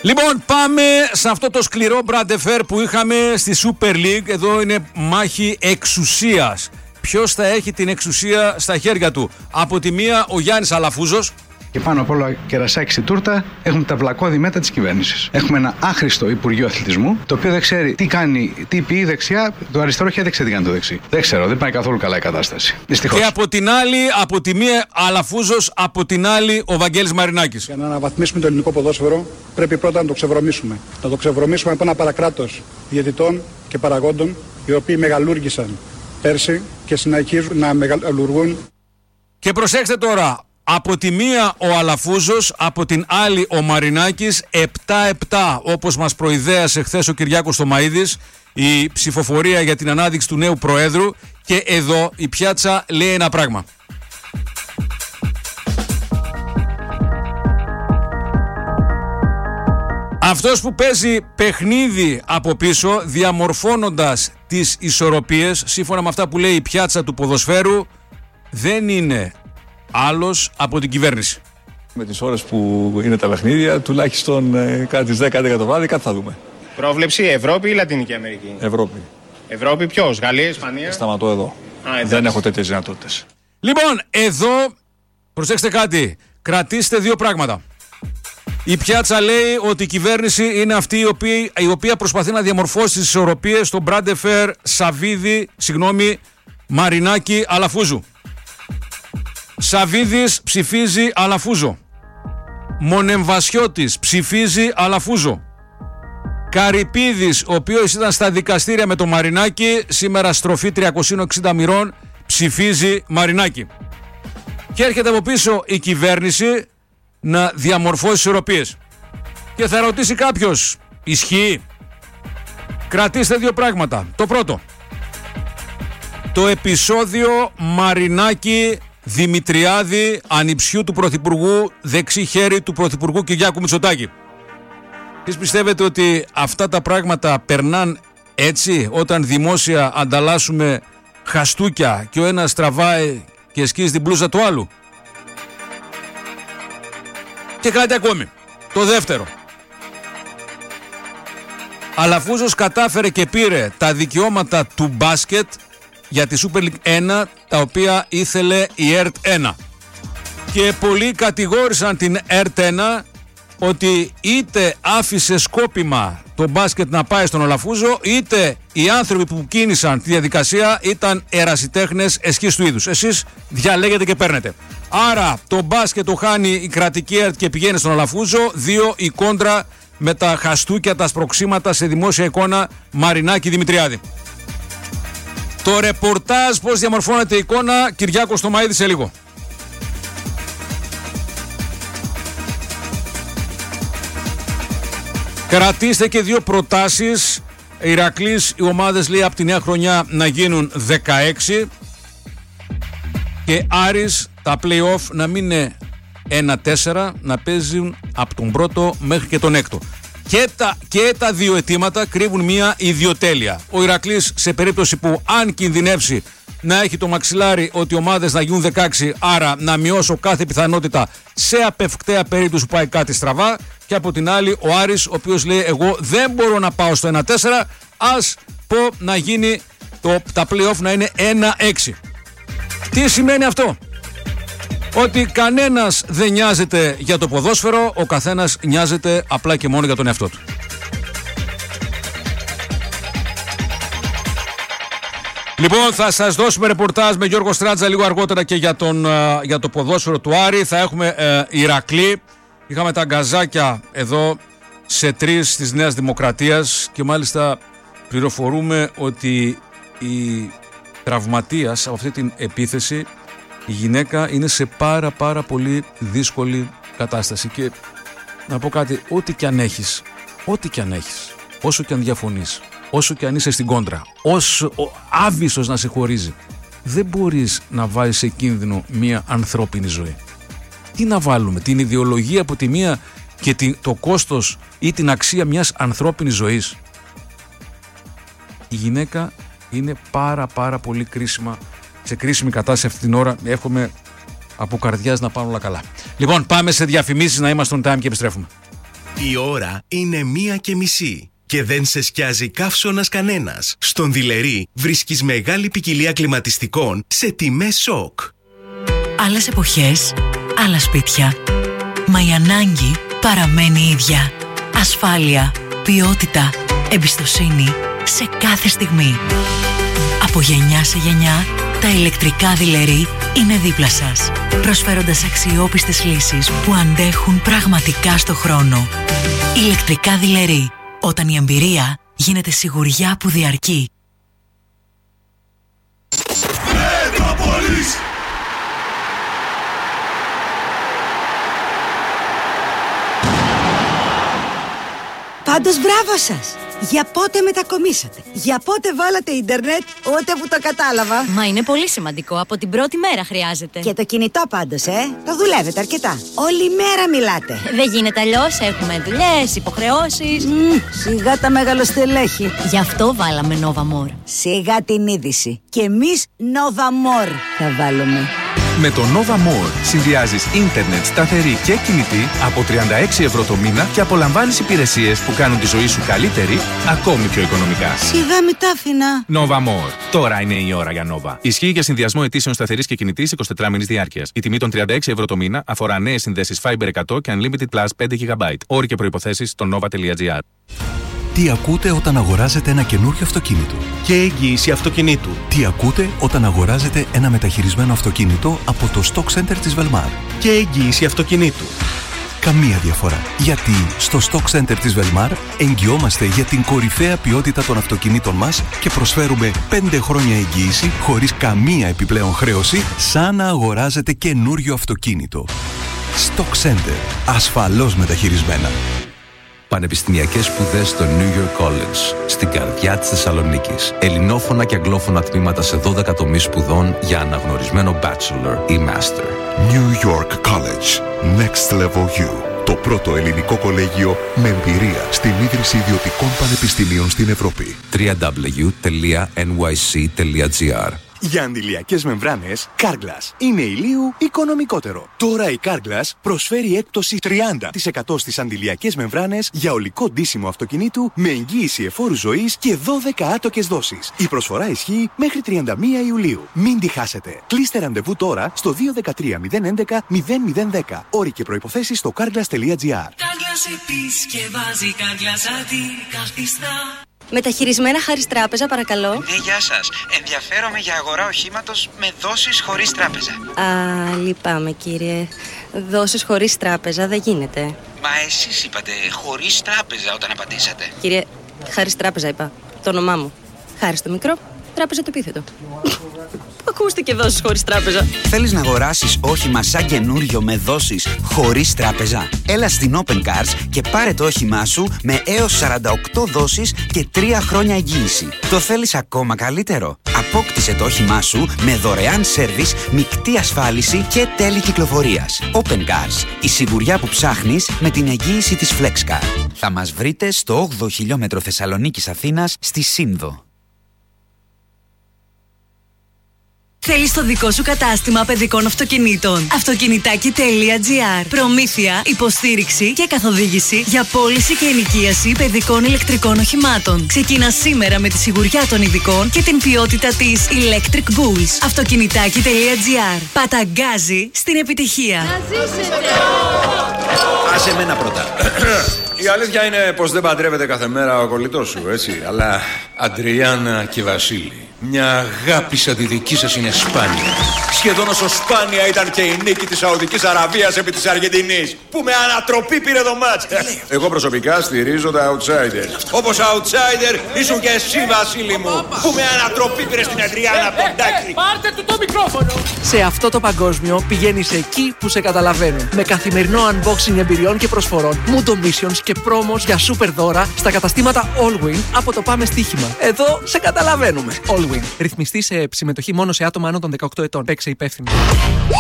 Λοιπόν, πάμε σε αυτό το σκληρό μπραντεφέρ που είχαμε στη Super League. Εδώ είναι μάχη εξουσίας. Ποιος θα έχει την εξουσία στα χέρια του? Από τη μία ο Γιάννης Αλαφούζος. Και πάνω απ' όλα κερασάκι στη τούρτα, έχουμε τα βλακώδη μέτρα της κυβέρνησης. Έχουμε ένα άχρηστο Υπουργείο Αθλητισμού, το οποίο δεν ξέρει τι κάνει, τι πει δεξιά, το αριστερό χέρι δεν ξέρει τι κάνει το δεξί. Δεν ξέρω, δεν πάει καθόλου καλά η κατάσταση. Δυστυχώς. Και από την άλλη, από τη μία Αλαφούζος, από την άλλη ο Βαγγέλης Μαρινάκης. Για να αναβαθμίσουμε το ελληνικό ποδόσφαιρο, πρέπει πρώτα να το ξεβρωμίσουμε. Να το ξεβρωμίσουμε από ένα παρακράτος διαιτητών και παραγόντων, οι οποίοι μεγαλούργησαν πέρσι και συνεχίζουν να μεγαλουργούν. Και προσέξτε τώρα. Από τη μία ο Αλαφούζος, από την άλλη ο Μαρινάκης, 7-7, όπως μας προειδέασε χθες ο Κυριάκος Θωμαΐδης, η ψηφοφορία για την ανάδειξη του νέου Προέδρου. Και εδώ η πιάτσα λέει ένα πράγμα. Αυτός που παίζει παιχνίδι από πίσω, διαμορφώνοντας τις ισορροπίες, σύμφωνα με αυτά που λέει η πιάτσα του ποδοσφαίρου, δεν είναι άλλος από την κυβέρνηση. Με τις ώρες που είναι τα παιχνίδια, τουλάχιστον κάτι τις 10-11 το βράδυ, κάτι θα δούμε. Πρόβλεψη Ευρώπη ή Λατινική Αμερική? Ευρώπη. Ευρώπη ποιος? Γαλλία, Ισπανία? Σταματώ εδώ. Δεν έχω τέτοιες δυνατότητες. Λοιπόν, εδώ, προσέξτε κάτι, κρατήστε δύο πράγματα. Η πιάτσα λέει ότι η κυβέρνηση είναι αυτή η οποία προσπαθεί να διαμορφώσει τις ισορροπίες στον Μπραντεφέρ Μαρινάκη Αλαφούζου. Σαβίδης ψηφίζει Αλαφούζο. Μονεμβασιώτης ψηφίζει Αλαφούζο. Καρυπίδης, ο οποίος ήταν στα δικαστήρια με το Μαρινάκη, σήμερα στροφή 360 μοιρών, ψηφίζει Μαρινάκη. Και έρχεται από πίσω η κυβέρνηση να διαμορφώσει ισορροπίες. Και θα ρωτήσει κάποιος, ισχύει? Κρατήστε δύο πράγματα. Το πρώτο, το επεισόδιο Μαρινάκη Δημητριάδη, ανιψιού του Πρωθυπουργού, δεξί χέρι του Πρωθυπουργού Κυριάκου Μητσοτάκη. Εσείς πιστεύετε ότι αυτά τα πράγματα περνάν έτσι, όταν δημόσια ανταλλάσσουμε χαστούκια και ο ένας τραβάει και σκίζει την μπλούζα του άλλου? Και κάτι ακόμη. Το δεύτερο. Αλαφούζος κατάφερε και πήρε τα δικαιώματα του μπάσκετ για τη Super League 1, τα οποία ήθελε η ΕΡΤ 1. Και πολλοί κατηγόρησαν την ΕΡΤ 1 ότι είτε άφησε σκόπιμα το μπάσκετ να πάει στον Αλαφούζο, είτε οι άνθρωποι που κίνησαν τη διαδικασία ήταν ερασιτέχνες εσχής του είδους. Εσείς διαλέγετε και παίρνετε. Άρα το μπάσκετ το χάνει η κρατική ΕΡΤ και πηγαίνει στον Αλαφούζο. 2 η κόντρα με τα χαστούκια, τα σπροξήματα σε δημόσια εικόνα Μαρινάκη Δημητριάδη. Το ρεπορτάζ πώς διαμορφώνεται η εικόνα, Κυριάκος Θωμαΐδης σε λίγο. Κρατήστε και δύο προτάσεις. Ηρακλής, οι ομάδες λέει από τη νέα χρονιά να γίνουν 16 και Άρης τα play-off να μην είναι 1-4, να παίζουν από τον πρώτο μέχρι και τον έκτο. Και τα δύο αιτήματα κρύβουν μια ιδιοτέλεια. Ο Ηρακλής, σε περίπτωση που αν κινδυνεύσει να έχει το μαξιλάρι ότι οι ομάδες να γίνουν 16, άρα να μειώσω κάθε πιθανότητα σε απευκταία περίπτωση που πάει κάτι στραβά. Και από την άλλη ο Άρης, ο οποίος λέει εγώ δεν μπορώ να πάω στο 1-4, ας πω να γίνει τα play-off να είναι 1-6. Τι σημαίνει αυτό? Ότι κανένας δεν νοιάζεται για το ποδόσφαιρο, ο καθένας νοιάζεται απλά και μόνο για τον εαυτό του. Λοιπόν, θα σας δώσουμε ρεπορτάζ με Γιώργο Στράτζα λίγο αργότερα και για το ποδόσφαιρο του Άρη. Θα έχουμε Ηρακλή. Είχαμε τα γκαζάκια εδώ σε 3 της Νέας Δημοκρατίας και μάλιστα πληροφορούμε ότι η τραυματίας από αυτή την επίθεση, η γυναίκα, είναι σε πάρα πολύ δύσκολη κατάσταση. Και να πω κάτι, ό,τι και αν έχεις, όσο και αν διαφωνείς, όσο και αν είσαι στην κόντρα, όσο άβυσσος να σε χωρίζει, δεν μπορείς να βάζεις σε κίνδυνο μια ανθρώπινη ζωή. Τι να βάλουμε, την ιδεολογία από τη μία και το κόστος ή την αξία μιας ανθρώπινης ζωής? Η γυναίκα είναι πάρα πολύ σε κρίσιμη κατάσταση αυτή την ώρα. Εύχομαι από καρδιάς να πάνε όλα καλά. Λοιπόν, πάμε σε διαφημίσεις, να είμαστε on time και επιστρέφουμε. Η ώρα είναι 1:30 και δεν σε σκιάζει καύσωνας κανένας. Στον Δειλερή βρίσκεις μεγάλη ποικιλία κλιματιστικών σε τιμές σοκ. Άλλες εποχές, άλλα σπίτια. Μα η ανάγκη παραμένει ίδια. Ασφάλεια, ποιότητα, εμπιστοσύνη σε κάθε στιγμή. Από γενιά σε γενιά, τα ηλεκτρικά Δειλερή είναι δίπλα σας, προσφέροντας αξιόπιστες λύσεις που αντέχουν πραγματικά στο χρόνο. Ηλεκτρικά Δειλερή, όταν η εμπειρία γίνεται σιγουριά που διαρκεί. Πάντως μπράβο σας! Για πότε μετακομίσατε? Για πότε βάλατε ίντερνετ? Ούτε που το κατάλαβα. Μα είναι πολύ σημαντικό. Από την πρώτη μέρα χρειάζεται. Και το κινητό πάντως, το δουλεύετε αρκετά. Όλη μέρα μιλάτε. Δεν γίνεται αλλιώς. Έχουμε δουλειές, υποχρεώσεις. Σιγά τα μεγαλοστελέχη. Γι' αυτό βάλαμε Nova More. Σιγά την είδηση. Και εμείς Nova More θα βάλουμε. Με το Nova More συνδυάζεις ίντερνετ σταθερή και κινητή από 36 ευρώ το μήνα και απολαμβάνεις υπηρεσίες που κάνουν τη ζωή σου καλύτερη, ακόμη πιο οικονομικά. Σιγά μην τα άφηνα. Nova More. Τώρα είναι η ώρα για Nova. Ισχύει για συνδυασμό αιτήσεων σταθερής και κινητής 24 μήνης διάρκειας. Η τιμή των 36 ευρώ το μήνα αφορά νέες συνδέσεις Fiber 100 και Unlimited Plus 5 GB. Όροι και προϋποθέσεις στο nova.gr. Τι ακούτε όταν αγοράζετε ένα καινούριο αυτοκίνητο? Και εγγύηση αυτοκινήτου. Τι ακούτε όταν αγοράζετε ένα μεταχειρισμένο αυτοκίνητο από το Stock Center της Velmar? Και εγγύηση αυτοκινήτου. Καμία διαφορά. Γιατί στο Stock Center της Velmar εγγυόμαστε για την κορυφαία ποιότητα των αυτοκινήτων μας και προσφέρουμε 5 χρόνια εγγύηση χωρίς καμία επιπλέον χρέωση, σαν να αγοράζετε καινούριο αυτοκίνητο. Stock Center. Ασφαλώς μεταχειρισμένα. Πανεπιστημιακές σπουδές στο New York College, στην καρδιά της Θεσσαλονίκης. Ελληνόφωνα και αγγλόφωνα τμήματα σε 12 τομείς σπουδών για αναγνωρισμένο bachelor ή master. New York College. Next Level U. Το πρώτο ελληνικό κολέγιο με εμπειρία στην ίδρυση ιδιωτικών πανεπιστημίων στην Ευρώπη. www.nyc.gr. Για αντιλιακές μεμβράνες, Carglass είναι ηλίου οικονομικότερο. Τώρα η Carglass προσφέρει έκπτωση 30% στις αντιλιακές μεμβράνες για ολικό ντύσιμο αυτοκινήτου με εγγύηση εφόρου ζωής και 12 άτοκες δόσεις. Η προσφορά ισχύει μέχρι 31 Ιουλίου. Μην τη χάσετε. Κλείστε ραντεβού τώρα στο 213-011-0010. Όροι και προϋποθέσεις στο carglass.gr. Carglass επισκευάζει, Carglass αντικαθιστά. Μεταχειρισμένα χάρις τράπεζα, παρακαλώ. Ναι, γεια σας. Ενδιαφέρομαι για αγορά οχήματος με δόσεις χωρίς τράπεζα. Α, λυπάμαι κύριε. Δόσεις χωρίς τράπεζα δεν γίνεται. Μα εσείς είπατε χωρίς τράπεζα όταν απαντήσατε. Κύριε, χάρις τράπεζα είπα. Το όνομά μου. Χάρις το μικρό, τράπεζα το επίθετο. Ακούστηκε δόσεις χωρίς τράπεζα. Θέλεις να αγοράσεις όχημα σαν καινούριο με δόσεις χωρίς τράπεζα? Έλα στην Open Cars και πάρε το όχημά σου με έως 48 δόσεις και 3 χρόνια εγγύηση. Το θέλεις ακόμα καλύτερο? Απόκτησε το όχημά σου με δωρεάν σέρβις, μεικτή ασφάλιση και τέλη κυκλοφορίας. Open Cars. Η σιγουριά που ψάχνεις με την εγγύηση της FlexCar. Θα μας βρείτε στο 8ο χιλιόμετρο Θεσσαλονίκης Αθήνας στη Σύνδο. Θέλεις το δικό σου κατάστημα παιδικών αυτοκινήτων? Αυτοκινητάκι.gr. Προμήθεια, υποστήριξη και καθοδήγηση για πώληση και ενοικίαση παιδικών ηλεκτρικών οχημάτων. Ξεκινά σήμερα με τη σιγουριά των ειδικών και την ποιότητα της Electric Bulls. Αυτοκινητάκι.gr. Παταγκάζει στην επιτυχία. Να ζήσετε! Άσε εμένα πρώτα. Η αλήθεια είναι πως δεν παντρεύεται κάθε μέρα ο κολλητός σου, έτσι. Αλλά Αντριάννα και Βασίλη, μια αγάπη σαν τη δική σας είναι σπάνια. Σχεδόν όσο σπάνια ήταν και η νίκη της Σαουδικής Αραβίας επί της Αργεντινής, που με ανατροπή πήρε το μάτς. Εγώ προσωπικά στηρίζω τα outsiders. Όπως outsider ήσουν και εσύ, Βασίλη μου, που με ανατροπή πήρε στην Αντριάννα Ποντάκη. Πάρτε του το μικρόφωνο. Σε αυτό το παγκόσμιο πηγαίνεις εκεί που σε καταλαβαίνουν. Με καθημερινό unboxing εμπειριών και προσφορών, Mundo Missions και πρόμος για super δώρα στα καταστήματα Allwin από το Πάμε Στοίχημα. Εδώ σε καταλαβαίνουμε. Allwin. Ρυθμιστή σε συμμετοχή μόνο σε άτομα άνω των 18 ετών. Παίξε υπεύθυνο.